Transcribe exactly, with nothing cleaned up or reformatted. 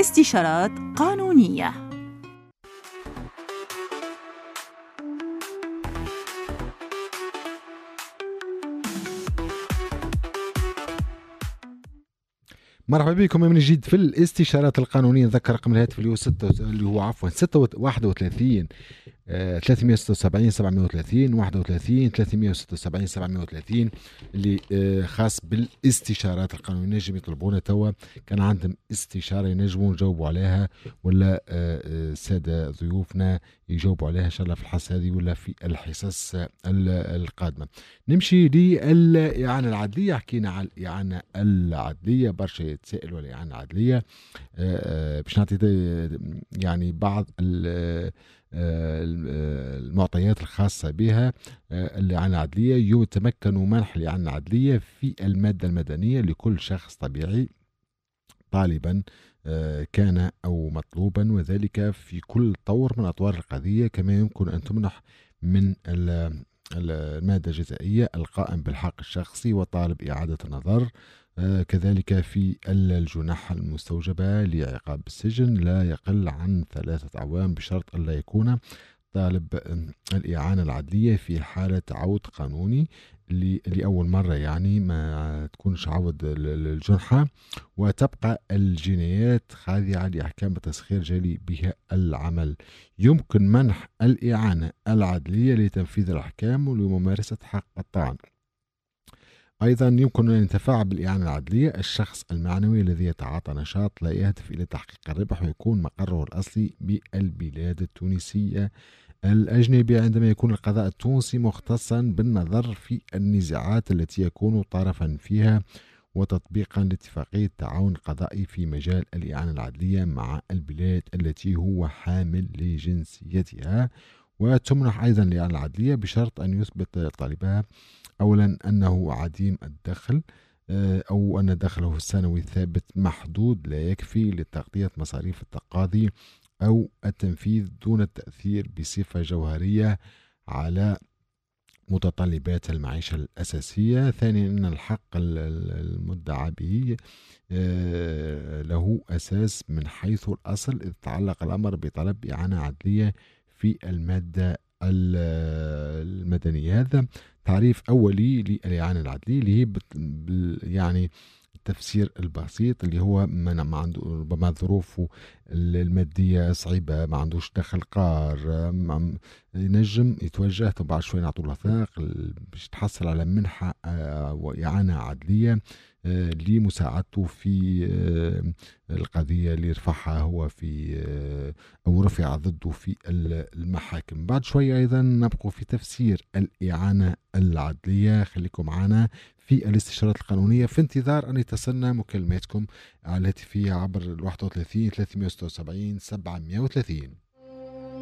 استشارات قانونية. مرحبا بكم من جديد في الاستشارات القانونية. نذكر رقم الهاتف اللي هو ستة اللي هو عفوا ستة واحد وثلاثين ثلاثمائة وستة وسبعين سبعمائة وثلاثين واحد وثلاثين ثلاثمائة وستة وسبعين سبعمائة وثلاثين اللي خاص بالاستشارات القانونية. نجم يطلبونا توا كان عندهم استشارة ينجموا نجاوبوا عليها، ولا سادة ضيوفنا يجاوبوا عليها إن شاء الله في الحصة هذه ولا في الحصص القادمة. نمشي للإعانة العدلية. حكينا على الإعانة العدلية، برشا يتسائلوا على الإعانة العدلية. باش نعطي يعني بعض المعطيات الخاصة بها. الإعانة العدلية يتمكن منح الإعانة العدلية في المادة المدنية لكل شخص طبيعي طالبا كان أو مطلوبا، وذلك في كل طور من أطوار القضية. كما يمكن أن تمنح من المادة الجزائية القائم بالحق الشخصي وطالب إعادة النظر، كذلك في الجنح المستوجبة لعقاب السجن لا يقل عن ثلاثة أعوام، بشرط أن لا يكون طالب الإعانة العدلية في حالة عود قانوني لأول مرة، يعني ما تكونش عود الجنحة، وتبقى الجنايات خاضعة لأحكام التسخير جلي بها العمل. يمكن منح الإعانة العدلية لتنفيذ الأحكام ولممارسة حق الطعن. أيضا يمكن أن يتفاعل بالإعانة العدلية الشخص المعنوي الذي يتعاطى نشاط لا يهدف إلى تحقيق الربح ويكون مقره الأصلي بالبلاد التونسية الأجنبية، عندما يكون القضاء التونسي مختصا بالنظر في النزاعات التي يكون طرفا فيها، وتطبيقا لاتفاقية التعاون القضائي في مجال الإعانة العدلية مع البلاد التي هو حامل لجنسيتها. وتمنح أيضا الإعانة العدلية بشرط أن يثبت طالبها أولا أنه عديم الدخل، أو أن دخله السنوي الثابت محدود لا يكفي لتغطية مصاريف التقاضي أو التنفيذ دون التأثير بصفة جوهرية على متطلبات المعيشة الأساسية. ثانيا أن الحق المدعى به له أساس من حيث الأصل إذ تعلق الأمر بطلب إعانة عدلية في المادة المدنية. هذا تعريف أولي للإعانة العدلية اللي هي يعني التفسير البسيط اللي هو من ما عنده ربما ظروفه المادية صعيبة، ما عندوش دخل قار، ينجم يتوجه بعد شوي نعطوا له ثاق باش تحصل على منحة وإعانة عدلية لمساعدته في القضية اللي رفعها هو في أو رفع ضده في المحاكم. بعد شوي أيضا نبقى في تفسير الإعانة العدلية. خليكم معنا في الاستشارات القانونية في انتظار أن يتصلنا مكالماتكم على الهاتفية عبر واحد وثلاثين ثلاثمائة وستة وسبعين سبعمائة وثلاثين.